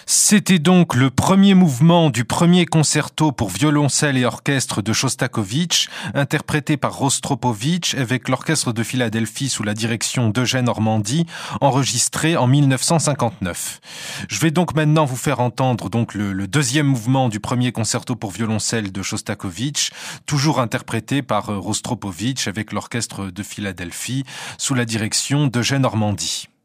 C'était donc le premier mouvement du premier concerto pour violoncelle et orchestre de Chostakovitch, interprété par Rostropovitch avec l'Orchestre de Philadelphie sous la direction d'Eugène Ormandy, enregistré en 1959. Je vais donc maintenant vous faire entendre donc le deuxième mouvement du premier concerto pour violoncelle de Chostakovitch, toujours interprété par Rostropovitch avec l'Orchestre de Philadelphie sous la direction d'Eugène Ormandy.